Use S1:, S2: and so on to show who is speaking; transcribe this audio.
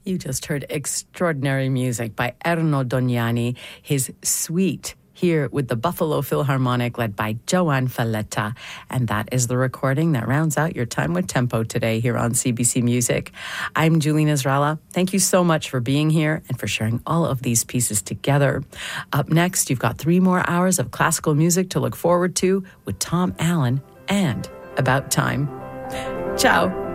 S1: You just heard extraordinary music by Erno Dognani, his Suite, here with the Buffalo Philharmonic led by Joan Falletta. And that is the recording that rounds out your time with Tempo today here on CBC Music. I'm Julie Nasrallah. Thank you so much for being here and for sharing all of these pieces together. Up next, you've got 3 more hours of classical music to look forward to with Tom Allen and About Time. Ciao.